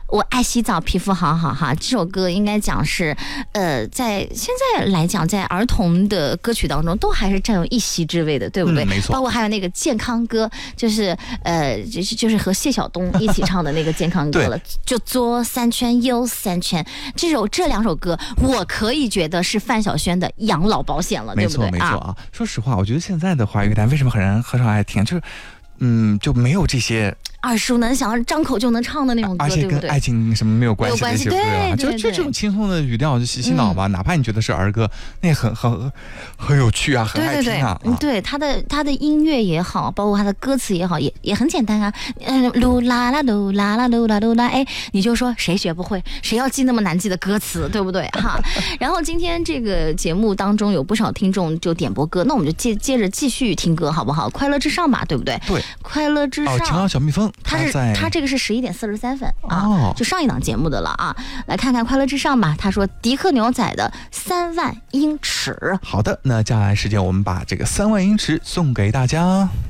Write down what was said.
我爱洗澡，皮肤好好哈。这首歌应该讲是，在现在来讲，在儿童的歌曲当中，都还是占有一席之位的，对不对？ 没错。 包括还有那个健康歌，就是就是和谢晓东一起唱的那个健康歌了，就左3圈右3圈。这2首歌，我可以觉得是范晓萱的养老保险了，对不对？ 没错啊。说实话，我觉得现在的华语乐坛为什么很少爱听，就是就没有这些耳熟能详、张口就能唱的那种歌， 而且跟爱情什么没有关系的一些歌啊，就这种轻松的语调就洗脑吧，哪怕你觉得是儿歌，那也很有趣啊，很爱听啊。 对，他的音乐也好，包括他的歌词也好，也很简单啊。噜啦啦噜啦啦噜啦噜啦，哎，你就说谁学不会，谁要记那么难记的歌词，对不对哈？然后今天这个节目当中有不少听众就点播歌，那我们就接着继续听歌好不好？快乐至上吧，对不对？ 对， 快乐至上。 强小蜜蜂。 他这个是11点43分啊，就上一档节目的了啊。来看看快乐至上吧。他说迪克牛仔的3万英尺。 好的，那接下来时间我们把这个3万英尺送给大家。